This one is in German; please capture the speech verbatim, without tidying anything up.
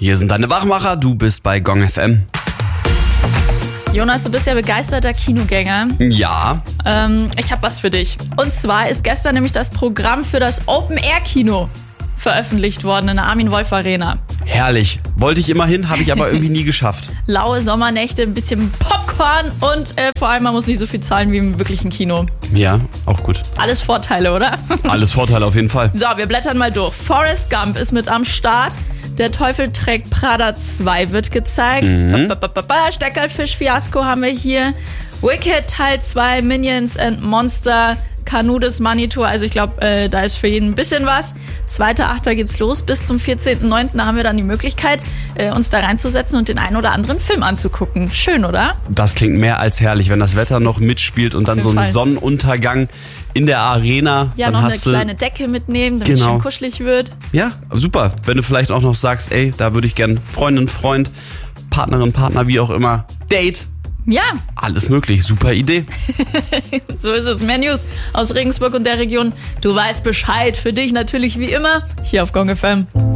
Hier sind deine Wachmacher, du bist bei Gong F M. Jonas, du bist ja begeisterter Kinogänger. Ja. Ähm, ich habe was für dich. Und zwar ist gestern nämlich das Programm für das Open-Air-Kino veröffentlicht worden in der Armin-Wolf-Arena. Herrlich. Wollte ich immer hin, habe ich aber irgendwie nie geschafft. Laue Sommernächte, ein bisschen Popcorn und äh, vor allem, man muss nicht so viel zahlen wie im wirklichen Kino. Ja, auch gut. Alles Vorteile, oder? Alles Vorteile auf jeden Fall. So, wir blättern mal durch. Forrest Gump ist mit am Start. Der Teufel trägt Prada zwei wird gezeigt. Mhm. Steckerfisch-Fiasko haben wir hier. Wicked Teil zwei, Minions and Monster, Canoe des Manitou. Also ich glaube, äh, da ist für jeden ein bisschen was. zweiter Achter geht's los. Bis zum vierzehnten neunten haben wir dann die Möglichkeit, äh, uns da reinzusetzen und den einen oder anderen Film anzugucken. Schön, oder? Das klingt mehr als herrlich, wenn das Wetter noch mitspielt und dann so ein Fall. Sonnenuntergang in der Arena. Ja, dann noch eine hast du, kleine Decke mitnehmen, damit es Genau. schön kuschelig wird. Ja, super. Wenn du vielleicht auch noch sagst, ey, da würde ich gern Freundin, Freund, Partnerin, Partner, wie auch immer, Date. Ja, Alles möglich, super Idee. so ist es. Mehr News aus Regensburg und der Region. Du weißt Bescheid. Für dich natürlich wie immer hier auf Gong F M.